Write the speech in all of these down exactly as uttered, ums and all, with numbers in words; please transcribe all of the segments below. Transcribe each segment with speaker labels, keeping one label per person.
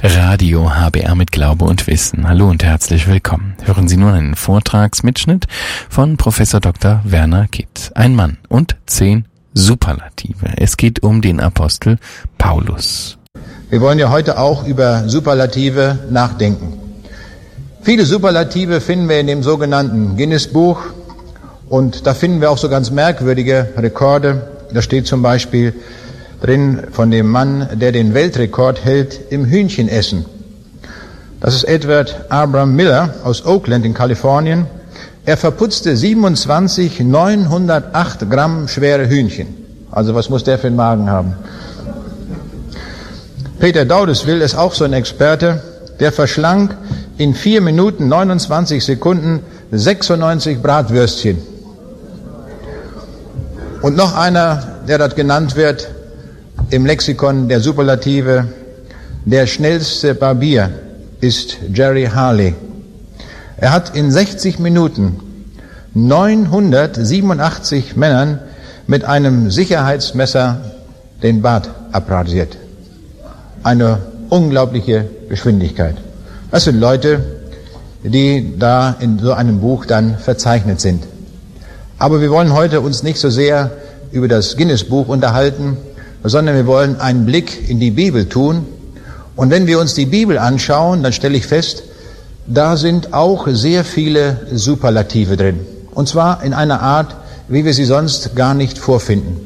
Speaker 1: Radio H B R mit Glaube und Wissen. Hallo und herzlich willkommen. Hören Sie nun einen Vortragsmitschnitt von Professor Doktor Werner Kitt. Ein Mann und zehn Superlative. Es geht um den Apostel Paulus.
Speaker 2: Wir wollen ja heute auch über Superlative nachdenken. Viele Superlative finden wir in dem sogenannten Guinness-Buch und da finden wir auch so ganz merkwürdige Rekorde. Da steht zum Beispiel drin von dem Mann, der den Weltrekord hält im Hühnchenessen. Das ist Edward Abram Miller aus Oakland in Kalifornien. Er verputzte siebenundzwanzig neunhundertacht Gramm schwere Hühnchen. Also was muss der für einen Magen haben? Peter Daudeswil ist auch so ein Experte, der verschlang in vier Minuten neunundzwanzig Sekunden sechsundneunzig Bratwürstchen. Und noch einer, der dort genannt wird im Lexikon der Superlative, der schnellste Barbier ist Jerry Harley. Er hat in sechzig Minuten neunhundertsiebenundachtzig Männern mit einem Sicherheitsmesser den Bart abrasiert. Eine unglaubliche Geschwindigkeit. Das sind Leute, die da in so einem Buch dann verzeichnet sind. Aber wir wollen heute uns nicht so sehr über das Guinness-Buch unterhalten, sondern wir wollen einen Blick in die Bibel tun. Und wenn wir uns die Bibel anschauen, dann stelle ich fest, da sind auch sehr viele Superlative drin. Und zwar in einer Art, wie wir sie sonst gar nicht vorfinden.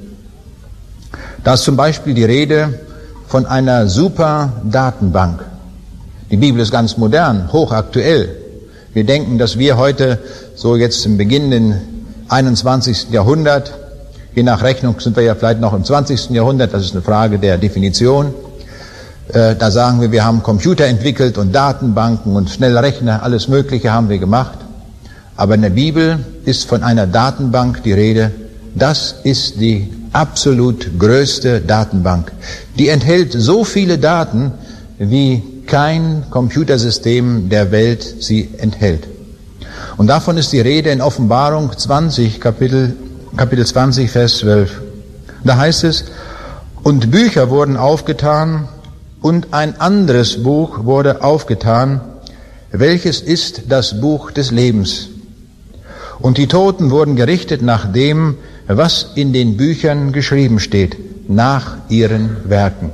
Speaker 2: Da ist zum Beispiel die Rede von einer Super-Datenbank. Die Bibel ist ganz modern, hochaktuell. Wir denken, dass wir heute, so jetzt im beginnenden einundzwanzigsten Jahrhundert, je nach Rechnung sind wir ja vielleicht noch im zwanzigsten Jahrhundert, das ist eine Frage der Definition. Äh, da sagen wir, wir haben Computer entwickelt und Datenbanken und schnelle Rechner, alles Mögliche haben wir gemacht. Aber in der Bibel ist von einer Datenbank die Rede. Das ist die absolut größte Datenbank. Die enthält so viele Daten, wie kein Computersystem der Welt sie enthält. Und davon ist die Rede in Offenbarung zwanzig, Kapitel Kapitel zwanzig, Vers zwölf. Da heißt es, und Bücher wurden aufgetan und ein anderes Buch wurde aufgetan, welches ist das Buch des Lebens. Und die Toten wurden gerichtet nach dem, was in den Büchern geschrieben steht, nach ihren Werken.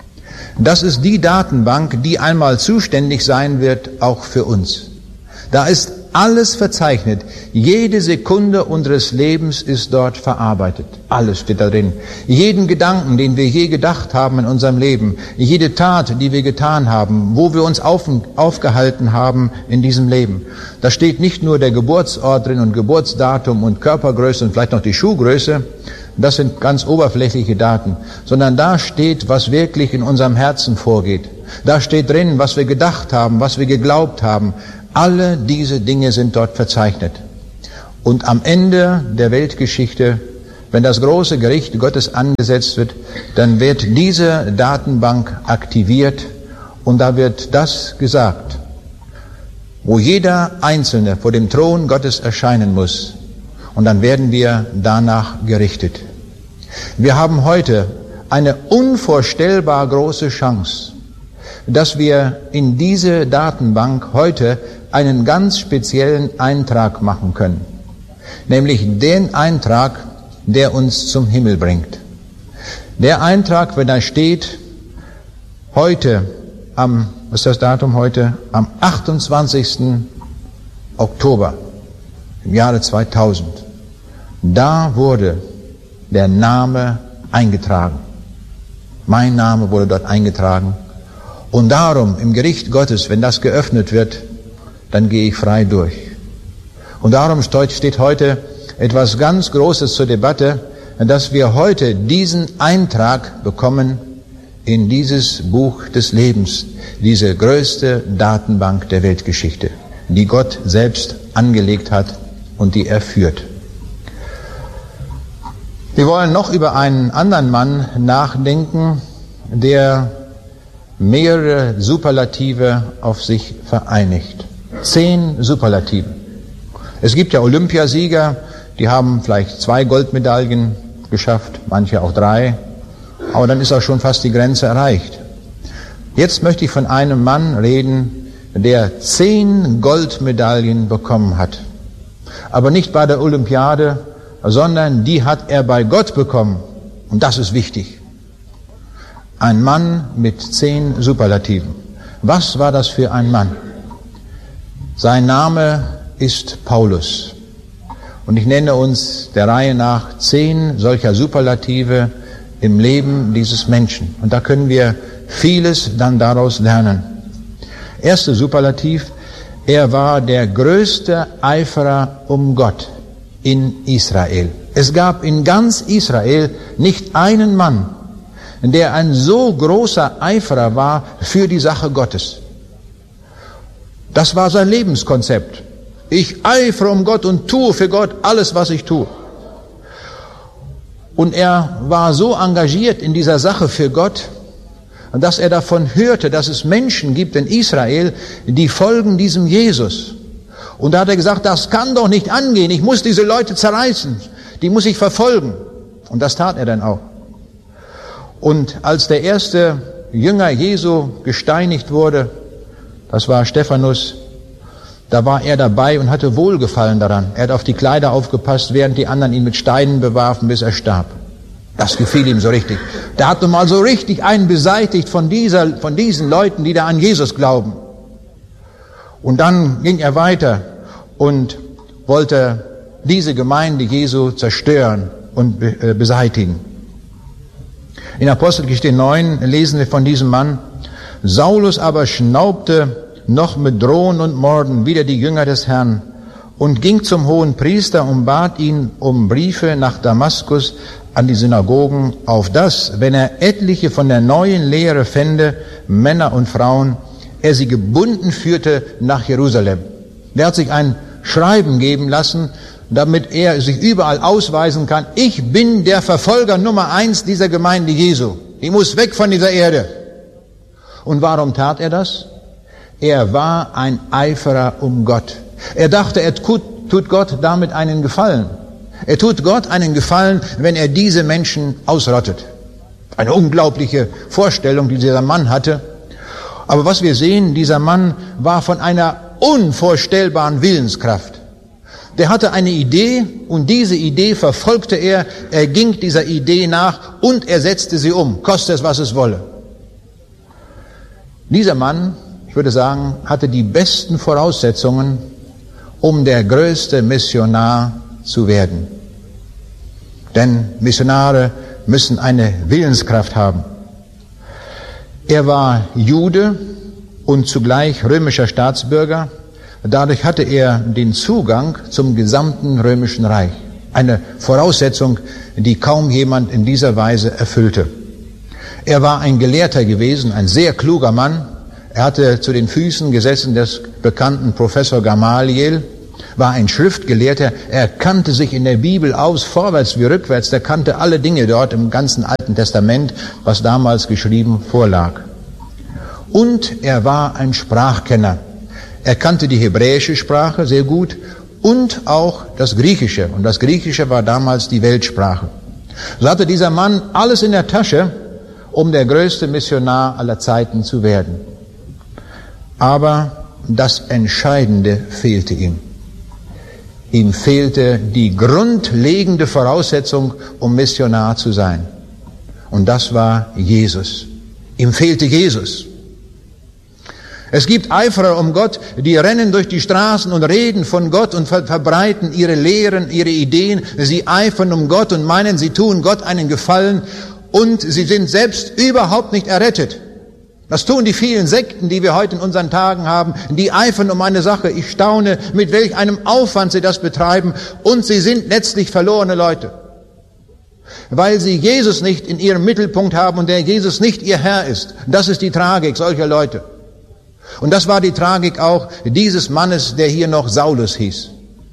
Speaker 2: Das ist die Datenbank, die einmal zuständig sein wird, auch für uns. Da ist alles verzeichnet. Jede Sekunde unseres Lebens ist dort verarbeitet. Alles steht da drin. Jeden Gedanken, den wir je gedacht haben in unserem Leben, jede Tat, die wir getan haben, wo wir uns auf, aufgehalten haben in diesem Leben. Da steht nicht nur der Geburtsort drin und Geburtsdatum und Körpergröße und vielleicht noch die Schuhgröße. Das sind ganz oberflächliche Daten. Sondern da steht, was wirklich in unserem Herzen vorgeht. Da steht drin, was wir gedacht haben, was wir geglaubt haben. Alle diese Dinge sind dort verzeichnet. Und am Ende der Weltgeschichte, wenn das große Gericht Gottes angesetzt wird, dann wird diese Datenbank aktiviert und da wird das gesagt, wo jeder Einzelne vor dem Thron Gottes erscheinen muss. Und dann werden wir danach gerichtet. Wir haben heute eine unvorstellbar große Chance, dass wir in diese Datenbank heute einen ganz speziellen Eintrag machen können. Nämlich den Eintrag, der uns zum Himmel bringt. Der Eintrag, wenn da steht, heute, am, was ist das Datum heute? Am achtundzwanzigsten Oktober im Jahre zweitausend. Da wurde der Name eingetragen. Mein Name wurde dort eingetragen. Und darum, im Gericht Gottes, wenn das geöffnet wird, dann gehe ich frei durch. Und darum steht heute etwas ganz Großes zur Debatte, dass wir heute diesen Eintrag bekommen in dieses Buch des Lebens, diese größte Datenbank der Weltgeschichte, die Gott selbst angelegt hat und die er führt. Wir wollen noch über einen anderen Mann nachdenken, der mehrere Superlative auf sich vereinigt. Zehn Superlativen. Es gibt ja Olympiasieger, die haben vielleicht zwei Goldmedaillen geschafft, manche auch drei, aber dann ist auch schon fast die Grenze erreicht. Jetzt möchte ich von einem Mann reden, der zehn Goldmedaillen bekommen hat. Aber nicht bei der Olympiade, sondern die hat er bei Gott bekommen. Und das ist wichtig. Ein Mann mit zehn Superlativen. Was war das für ein Mann? Sein Name ist Paulus. Und ich nenne uns der Reihe nach zehn solcher Superlative im Leben dieses Menschen. Und da können wir vieles dann daraus lernen. Erster Superlativ: Er war der größte Eiferer um Gott in Israel. Es gab in ganz Israel nicht einen Mann, der ein so großer Eiferer war für die Sache Gottes. Das war sein Lebenskonzept. Ich eifere um Gott und tue für Gott alles, was ich tue. Und er war so engagiert in dieser Sache für Gott, dass er davon hörte, dass es Menschen gibt in Israel, die folgen diesem Jesus. Und da hat er gesagt, das kann doch nicht angehen, ich muss diese Leute zerreißen, die muss ich verfolgen. Und das tat er dann auch. Und als der erste Jünger Jesu gesteinigt wurde, das war Stephanus, da war er dabei und hatte Wohlgefallen daran. Er hat auf die Kleider aufgepasst, während die anderen ihn mit Steinen bewarfen, bis er starb. Das gefiel ihm so richtig. Der hat nun mal so richtig einen beseitigt von, dieser, von diesen Leuten, die da an Jesus glauben. Und dann ging er weiter und wollte diese Gemeinde Jesu zerstören und be- äh, beseitigen. In Apostelgeschichte neun lesen wir von diesem Mann: Saulus aber schnaubte noch mit Drohen und Morden wider die Jünger des Herrn und ging zum hohen Priester und bat ihn um Briefe nach Damaskus an die Synagogen, auf das, wenn er etliche von der neuen Lehre fände, Männer und Frauen, er sie gebunden führte nach Jerusalem. Der hat sich ein Schreiben geben lassen, damit er sich überall ausweisen kann: Ich bin der Verfolger Nummer eins dieser Gemeinde Jesu. Ich muss weg von dieser Erde. Und warum tat er das? Er war ein Eiferer um Gott. Er dachte, er tut Gott damit einen Gefallen. Er tut Gott einen Gefallen, wenn er diese Menschen ausrottet. Eine unglaubliche Vorstellung, die dieser Mann hatte. Aber was wir sehen, dieser Mann war von einer unvorstellbaren Willenskraft. Der hatte eine Idee und diese Idee verfolgte er. Er ging dieser Idee nach und er setzte sie um, koste es, was es wolle. Dieser Mann, ich würde sagen, hatte die besten Voraussetzungen, um der größte Missionar zu werden. Denn Missionare müssen eine Willenskraft haben. Er war Jude und zugleich römischer Staatsbürger. Dadurch hatte er den Zugang zum gesamten römischen Reich. Eine Voraussetzung, die kaum jemand in dieser Weise erfüllte. Er war ein Gelehrter gewesen, ein sehr kluger Mann. Er hatte zu den Füßen gesessen des bekannten Professor Gamaliel, war ein Schriftgelehrter. Er kannte sich in der Bibel aus, vorwärts wie rückwärts. Er kannte alle Dinge dort im ganzen Alten Testament, was damals geschrieben vorlag. Und er war ein Sprachkenner. Er kannte die hebräische Sprache sehr gut und auch das Griechische. Und das Griechische war damals die Weltsprache. So hatte dieser Mann alles in der Tasche, um der größte Missionar aller Zeiten zu werden. Aber das Entscheidende fehlte ihm. Ihm fehlte die grundlegende Voraussetzung, um Missionar zu sein. Und das war Jesus. Ihm fehlte Jesus. Es gibt Eiferer um Gott, die rennen durch die Straßen und reden von Gott und ver- verbreiten ihre Lehren, ihre Ideen. Sie eifern um Gott und meinen, sie tun Gott einen Gefallen und sie sind selbst überhaupt nicht errettet. Das tun die vielen Sekten, die wir heute in unseren Tagen haben. Die eifern um eine Sache. Ich staune, mit welch einem Aufwand sie das betreiben. Und sie sind letztlich verlorene Leute. Weil sie Jesus nicht in ihrem Mittelpunkt haben und der Jesus nicht ihr Herr ist. Das ist die Tragik solcher Leute. Und das war die Tragik auch dieses Mannes, der hier noch Saulus hieß.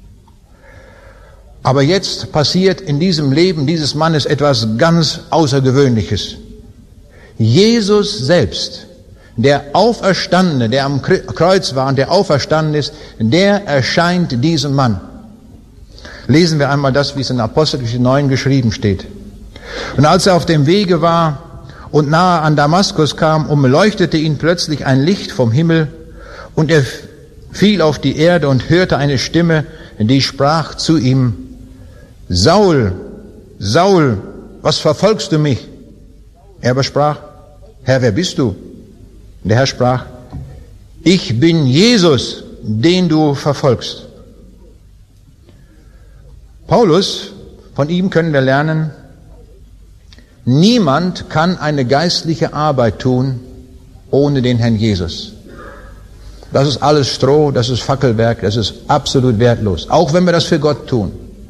Speaker 2: Aber jetzt passiert in diesem Leben dieses Mannes etwas ganz Außergewöhnliches. Jesus selbst, der Auferstandene, der am Kreuz war und der auferstanden ist, der erscheint diesem Mann. Lesen wir einmal das, wie es in Apostelgeschichte neun geschrieben steht. Und als er auf dem Wege war und nahe an Damaskus kam, umleuchtete ihn plötzlich ein Licht vom Himmel, und er fiel auf die Erde und hörte eine Stimme, die sprach zu ihm: Saul, Saul, was verfolgst du mich? Er aber sprach: Herr, wer bist du? Und der Herr sprach: Ich bin Jesus, den du verfolgst. Paulus, von ihm können wir lernen, niemand kann eine geistliche Arbeit tun ohne den Herrn Jesus. Das ist alles Stroh, das ist Fackelwerk, das ist absolut wertlos, auch wenn wir das für Gott tun.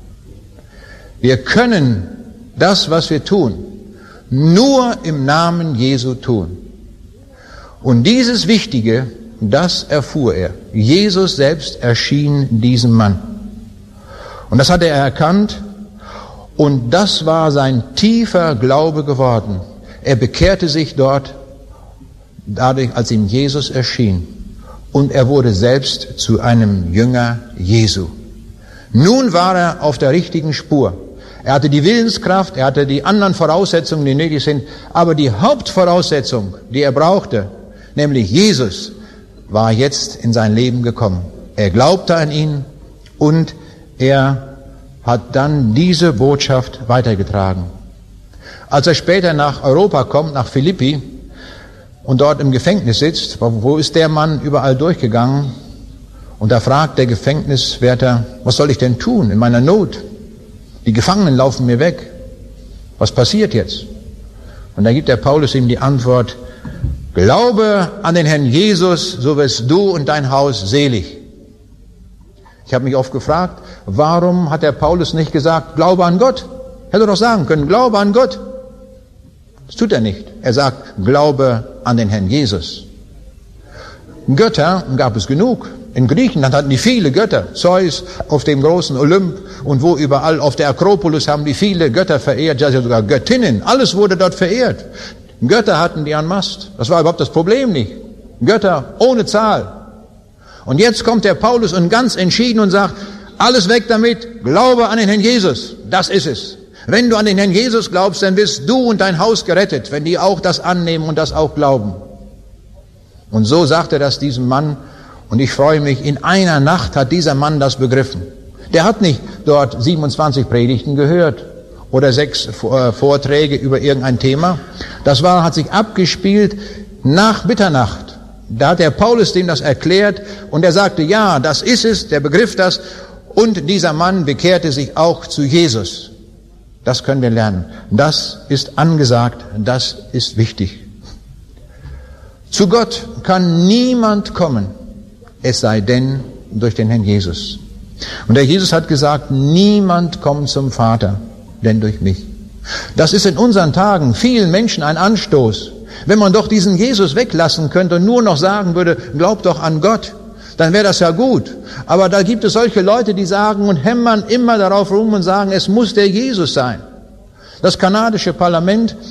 Speaker 2: Wir können das, was wir tun, nur im Namen Jesu tun. Und dieses Wichtige, das erfuhr er. Jesus selbst erschien diesem Mann. Und das hatte er erkannt, und das war sein tiefer Glaube geworden. Er bekehrte sich dort, dadurch, als ihm Jesus erschien. Und er wurde selbst zu einem Jünger Jesu. Nun war er auf der richtigen Spur. Er hatte die Willenskraft, er hatte die anderen Voraussetzungen, die nötig sind. Aber die Hauptvoraussetzung, die er brauchte, nämlich Jesus, war jetzt in sein Leben gekommen. Er glaubte an ihn und er hat dann diese Botschaft weitergetragen. Als er später nach Europa kommt, nach Philippi, und dort im Gefängnis sitzt, wo ist der Mann überall durchgegangen? Und da fragt der Gefängniswärter: Was soll ich denn tun in meiner Not? Die Gefangenen laufen mir weg. Was passiert jetzt? Und da gibt der Paulus ihm die Antwort: Glaube an den Herrn Jesus, so wirst du und dein Haus selig. Ich habe mich oft gefragt, warum hat der Paulus nicht gesagt, glaube an Gott? Hätte doch sagen können, glaube an Gott. Das tut er nicht. Er sagt, glaube an den Herrn Jesus. Götter gab es genug. In Griechenland hatten die viele Götter. Zeus auf dem großen Olymp und wo überall auf der Akropolis haben die viele Götter verehrt, ja sogar Göttinnen. Alles wurde dort verehrt. Götter hatten die en masse. Das war überhaupt das Problem nicht. Götter ohne Zahl. Und jetzt kommt der Paulus und ganz entschieden und sagt, alles weg damit, glaube an den Herrn Jesus. Das ist es. Wenn du an den Herrn Jesus glaubst, dann wirst du und dein Haus gerettet, wenn die auch das annehmen und das auch glauben. Und so sagt er das diesem Mann, und ich freue mich, in einer Nacht hat dieser Mann das begriffen. Der hat nicht dort siebenundzwanzig Predigten gehört oder sechs Vorträge über irgendein Thema. Das war, hat sich abgespielt nach Mitternacht. Da hat der Paulus dem das erklärt und er sagte, ja, das ist es, der begriff das, und dieser Mann bekehrte sich auch zu Jesus. Das können wir lernen. Das ist angesagt, das ist wichtig. Zu Gott kann niemand kommen, es sei denn durch den Herrn Jesus. Und der Jesus hat gesagt, niemand kommt zum Vater, denn durch mich. Das ist in unseren Tagen vielen Menschen ein Anstoß. Wenn man doch diesen Jesus weglassen könnte und nur noch sagen würde, glaub doch an Gott, dann wäre das ja gut. Aber da gibt es solche Leute, die sagen und hämmern immer darauf rum und sagen, es muss der Jesus sein. Das kanadische Parlament